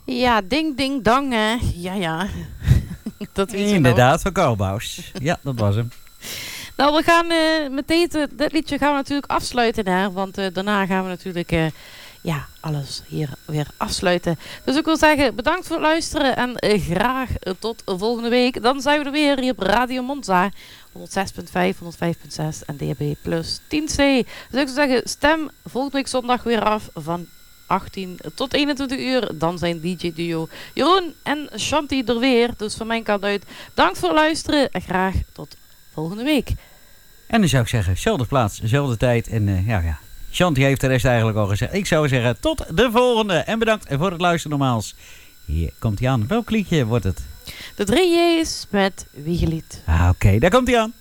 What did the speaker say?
Ja, ding, ding, dang, hè. Ja. Dat weet je Inderdaad, van Koolbaus. Ja, dat was hem. Nou, we gaan met dit liedje gaan we natuurlijk afsluiten, hè. Want daarna gaan we natuurlijk alles hier weer afsluiten. Dus ik wil zeggen, bedankt voor het luisteren en graag tot volgende week. Dan zijn we er weer hier op Radio Monza. 106.5, 105.6 en DHB plus 10C. Dus ik zou zeggen, stem volgende week zondag weer af van 18 tot 21 uur. Dan zijn DJ-duo Jeroen en Shanti er weer. Dus van mijn kant uit, dank voor het luisteren en graag tot volgende week. En dan zou ik zeggen, dezelfde plaats, dezelfde tijd. En Shanti heeft de rest eigenlijk al gezegd. Ik zou zeggen, tot de volgende. En bedankt voor het luisteren nogmaals. Hier komt hij aan. Welk liedje wordt het? De 3 J's met Wiegelied. Oké, daar komt hij aan.